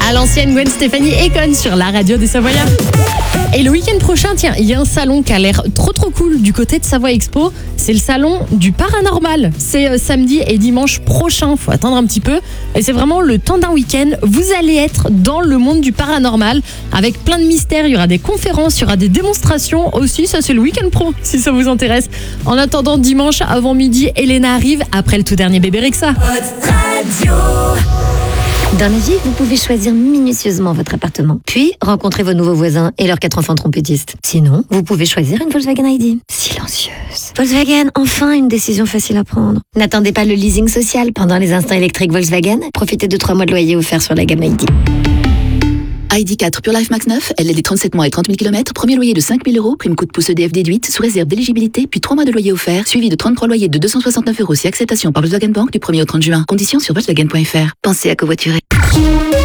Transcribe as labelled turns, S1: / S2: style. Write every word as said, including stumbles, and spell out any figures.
S1: À l'ancienne, Gwen Stefani et Con sur la radio des Savoyards. Et le week-end prochain, tiens, il y a un salon qui a l'air trop trop cool du côté de Savoie Expo. C'est le salon du paranormal. C'est euh, samedi et dimanche prochain, faut attendre un petit peu. Et c'est vraiment le temps d'un week-end. Vous allez être dans le monde du paranormal avec plein de mystères. Il y aura des conférences, il y aura des démonstrations aussi. Ça, c'est le week-end pro, si ça vous intéresse. En attendant, dimanche avant midi, Elena arrive après le tout dernier bébé Rexa.
S2: Dans la vie, vous pouvez choisir minutieusement votre appartement, puis rencontrer vos nouveaux voisins et leurs quatre enfants trompettistes. Sinon, vous pouvez choisir une Volkswagen I D. Silencieuse. Volkswagen, enfin une décision facile à prendre. N'attendez pas le leasing social pendant les instants électriques Volkswagen. Profitez de trois mois de loyer offerts sur la gamme I D.
S3: I D quatre Pure Life Max neuf, L L D trente-sept mois et trente mille kilomètres, premier loyer de cinq mille euros, prime coup de pouce E D F déduite, sous réserve d'éligibilité, puis trois mois de loyer offert, suivi de trente-trois loyers de deux cent soixante-neuf euros si acceptation par Volkswagen Bank du premier au trente juin. Conditions sur Volkswagen point F R. Pensez à covoiturer.